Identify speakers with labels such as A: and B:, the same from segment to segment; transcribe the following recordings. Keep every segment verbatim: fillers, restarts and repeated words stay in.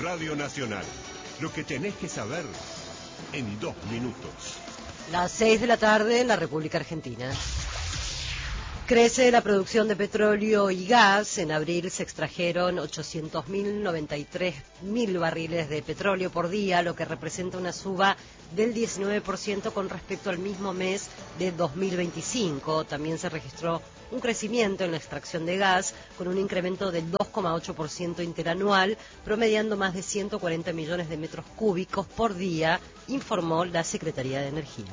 A: Radio Nacional. Lo que tenés que saber en dos minutos.
B: Las seis de la tarde en la República Argentina. Crece la producción de petróleo y gas. En abril se extrajeron ochocientos mil noventa y tres mil barriles de petróleo por día, lo que representa una suba del diecinueve por ciento con respecto al mismo mes de dos mil veinticinco. También se registró un crecimiento en la extracción de gas con un incremento del dos coma ocho por ciento interanual, promediando más de ciento cuarenta millones de metros cúbicos por día, informó la Secretaría de Energía.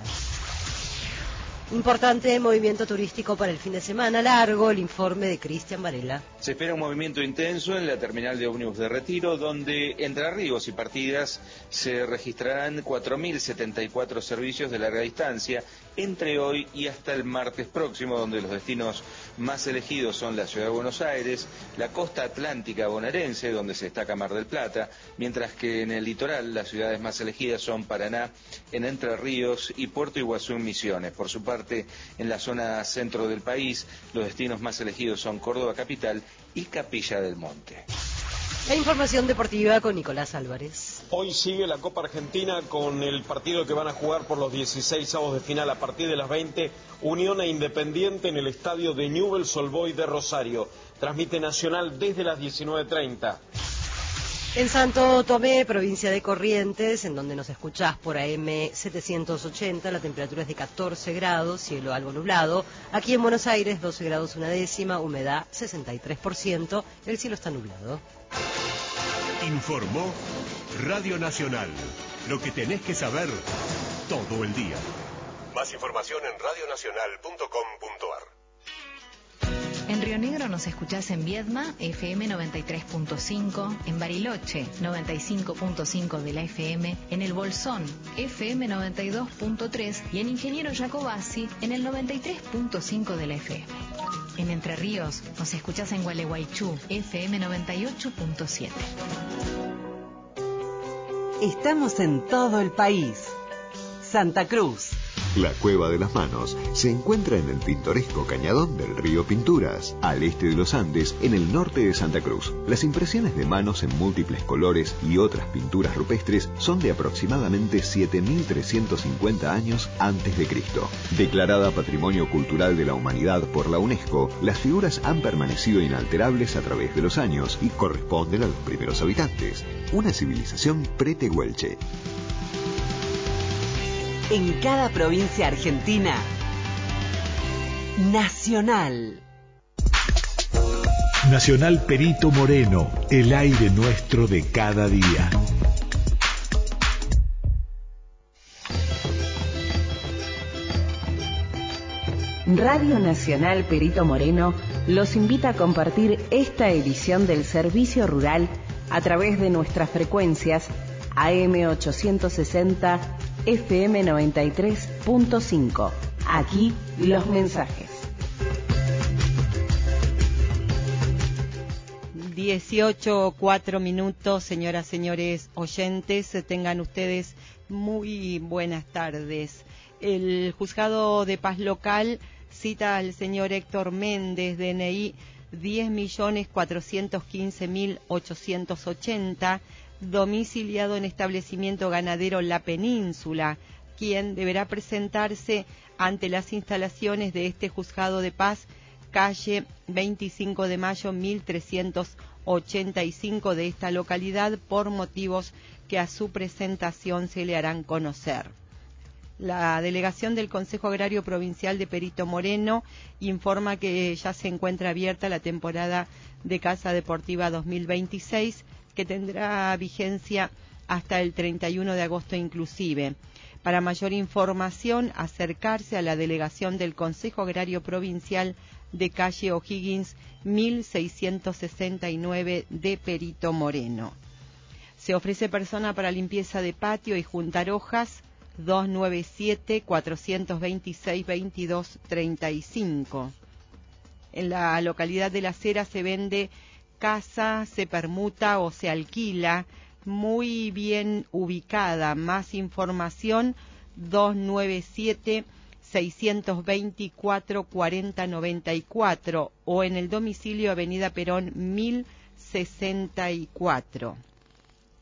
B: Importante movimiento turístico para el fin de semana largo, el informe de Cristian Varela.
C: Se espera un movimiento intenso en la terminal de ómnibus de Retiro, donde entre arribos y partidas se registrarán cuatro mil setenta y cuatro servicios de larga distancia entre hoy y hasta el martes próximo, donde los destinos más elegidos son la ciudad de Buenos Aires, la costa atlántica bonaerense, donde se destaca Mar del Plata, mientras que en el litoral las ciudades más elegidas son Paraná, en Entre Ríos y Puerto Iguazú en Misiones. Por su parte, en la zona centro del país, los destinos más elegidos son Córdoba capital y Capilla del Monte.
B: La información deportiva con Nicolás Álvarez.
D: Hoy sigue la Copa Argentina con el partido que van a jugar por los dieciséis avos de final a partir de las veinte, Unión e Independiente en el estadio de Newell's Old Boys de Rosario. Transmite Nacional desde las diecinueve treinta.
B: En Santo Tomé, provincia de Corrientes, en donde nos escuchás por A M setecientos ochenta, la temperatura es de catorce grados, cielo algo nublado. Aquí en Buenos Aires, doce grados una décima, humedad sesenta y tres por ciento, el cielo está nublado.
A: Informó Radio Nacional. Lo que tenés que saber todo el día. Más información en radio nacional punto com punto a r.
E: En Río Negro nos escuchás en Viedma, F M noventa y tres punto cinco, en Bariloche, noventa y cinco punto cinco de la F M, en El Bolsón, F M noventa y dos punto tres y en Ingeniero Jacobasi, en el noventa y tres punto cinco de la F M. En Entre Ríos nos escuchás en Gualeguaychú, F M noventa y ocho punto siete.
F: Estamos en todo el país. Santa Cruz.
G: La Cueva de las Manos se encuentra en el pintoresco cañadón del río Pinturas, al este de los Andes, en el norte de Santa Cruz. Las impresiones de manos en múltiples colores y otras pinturas rupestres son de aproximadamente siete mil trescientos cincuenta años antes de Cristo. Declarada Patrimonio Cultural de la Humanidad por la UNESCO, las figuras han permanecido inalterables a través de los años y corresponden a los primeros habitantes, una civilización pretehuelche.
F: En cada provincia argentina, Nacional.
H: Nacional Perito Moreno, el aire nuestro de cada día.
I: Radio Nacional Perito Moreno los invita a compartir esta edición del Servicio Rural a través de nuestras frecuencias A M ochocientos sesenta, F M noventa y tres punto cinco. Aquí los mensajes.
J: dieciocho, cuatro minutos, señoras, señores oyentes, tengan ustedes muy buenas tardes. El Juzgado de Paz Local cita al señor Héctor Méndez, D N I diez millones cuatrocientos quince mil ochocientos ochenta, domiciliado en establecimiento ganadero La Península, quien deberá presentarse ante las instalaciones de este Juzgado de Paz, calle veinticinco de mayo mil trescientos ochenta y cinco de esta localidad, por motivos que a su presentación se le harán conocer. La delegación del Consejo Agrario Provincial de Perito Moreno informa que ya se encuentra abierta la temporada de Casa Deportiva dos mil veintiséis, que tendrá vigencia hasta el treinta y uno de agosto inclusive. Para mayor información, acercarse a la delegación del Consejo Agrario Provincial de calle O'Higgins mil seiscientos sesenta y nueve de Perito Moreno. Se ofrece persona para limpieza de patio y juntar hojas, dos nueve siete, cuatro dos seis, veintidós treinta y cinco. En la localidad de Las Heras se vende casa, se permuta o se alquila, muy bien ubicada. Más información, dos nueve siete, seis dos cuatro, cuatro cero nueve cuatro o en el domicilio Avenida Perón mil sesenta y cuatro.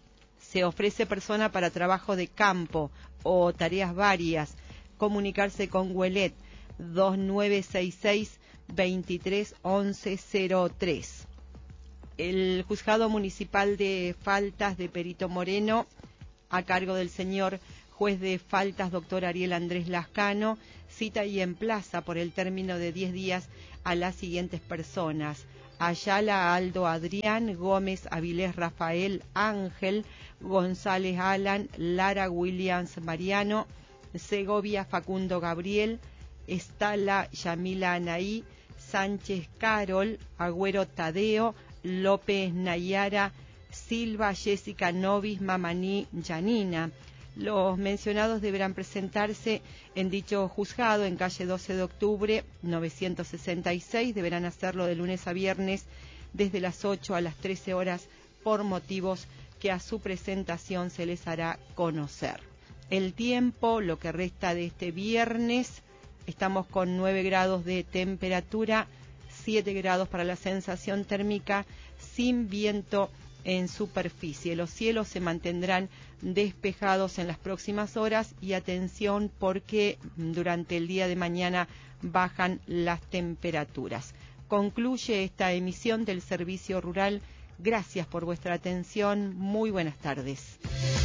J: Se ofrece persona para trabajo de campo o tareas varias. Comunicarse con Huelet dos nueve seis seis, veintitrés once cero tres. El Juzgado Municipal de Faltas de Perito Moreno, a cargo del señor juez de faltas, doctor Ariel Andrés Lascano, cita y emplaza por el término de diez días a las siguientes personas: Ayala Aldo Adrián, Gómez Avilés Rafael Ángel, González Alan, Lara Williams Mariano, Segovia Facundo Gabriel, Estala Yamila Anaí, Sánchez Carol, Agüero Tadeo, López Nayara, Silva Jessica Novis Mamaní Yanina. Los mencionados deberán presentarse en dicho juzgado en calle doce de octubre, novecientos sesenta y seis. Deberán hacerlo de lunes a viernes desde las ocho a las trece horas por motivos que a su presentación se les hará conocer. El tiempo, lo que resta de este viernes, estamos con nueve grados de temperatura, siete grados para la sensación térmica, sin viento en superficie. Los cielos se mantendrán despejados en las próximas horas y atención porque durante el día de mañana bajan las temperaturas. Concluye esta emisión del Servicio Rural. Gracias por vuestra atención. Muy buenas tardes.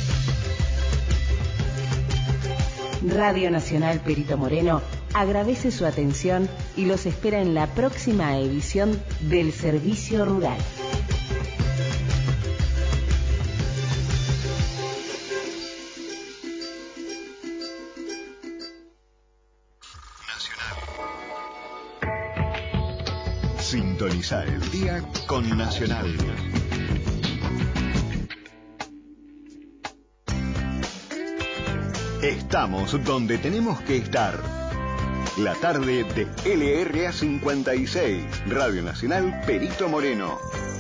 I: Radio Nacional Perito Moreno agradece su atención y los espera en la próxima edición del Servicio Rural.
G: Sintonizar el día con Nacional. Estamos donde tenemos que estar. La tarde de L R A cincuenta y seis, Radio Nacional Perito Moreno.